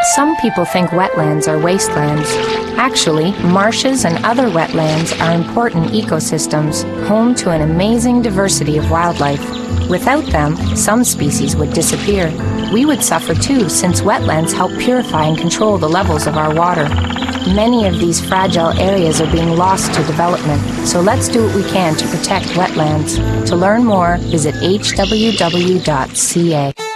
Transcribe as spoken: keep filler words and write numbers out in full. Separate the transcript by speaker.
Speaker 1: Some people think wetlands are wastelands. Actually, marshes and other wetlands are important ecosystems, home to an amazing diversity of wildlife. Without them, some species would disappear. We would suffer too, since wetlands help purify and control the levels of our water. Many of these fragile areas are being lost to development, so let's do what we can to protect wetlands. To learn more, visit h w w dot c a.